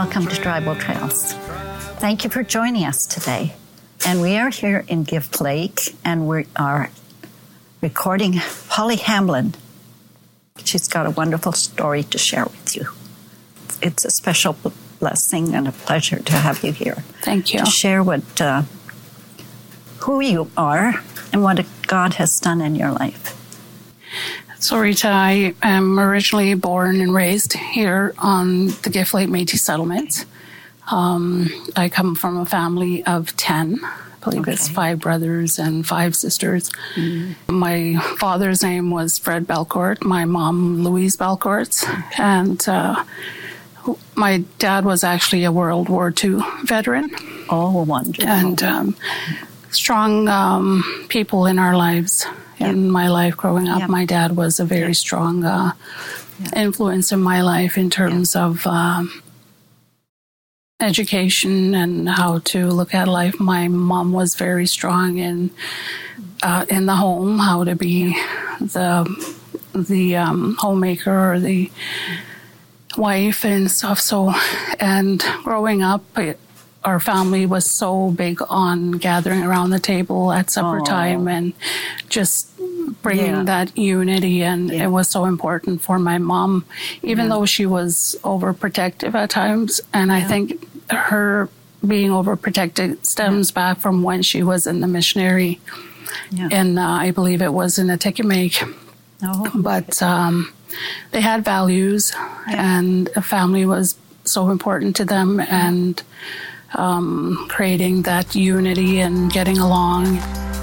welcome to Tribal Trails. Thank you for joining us today. And we are here in Gift Lake, and we are recording Polly Hamblin. She's got a wonderful story to share with you. It's a special blessing and a pleasure to have you here. Thank you. To share who you are and what God has done in your life. So, Rita, I am originally born and raised here on the Gift Lake Métis settlement. I come from a family of 10. I believe it's 5 brothers and 5 sisters. Mm-hmm. My father's name was Fred Belcourt, my mom, Louise Belcourt, and my dad was actually a World War II veteran. Oh, wonderful. And strong people in our lives. In my life growing up, my dad was a very strong influence in my life in terms of education and how to look at life. My mom was very strong in the home, how to be the homemaker or the wife and stuff. So, and growing up, our family was so big on gathering around the table at supper time and just bringing that unity. And it was so important for my mom, even though she was overprotective at times. And I think her being overprotected stems back from when she was in the missionary. And I believe it was in Atikamekw. But they had values, and a family was so important to them, and creating that unity and getting along.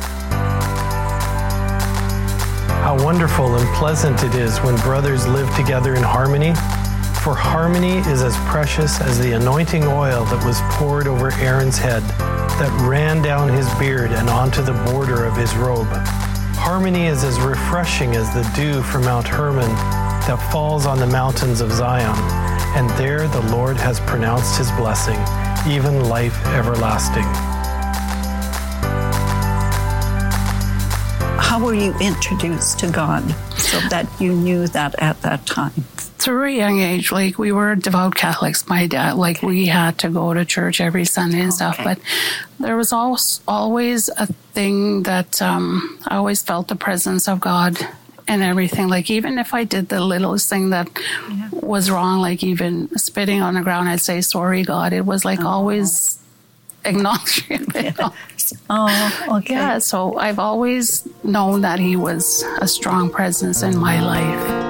How wonderful and pleasant it is when brothers live together in harmony, for harmony is as precious as the anointing oil that was poured over Aaron's head, that ran down his beard and onto the border of his robe. Harmony is as refreshing as the dew from Mount Hermon that falls on the mountains of Zion, and there the Lord has pronounced his blessing, even life everlasting. How were you introduced to God so that you knew that at that time? Through a young age, like we were devout Catholics. My dad, like we had to go to church every Sunday and stuff, but there was always a thing that I always felt the presence of God and everything. Like even if I did the littlest thing that was wrong, like even spitting on the ground, I'd say, sorry, God. It was like always acknowledging it. Yeah, so I've always known that he was a strong presence in my life.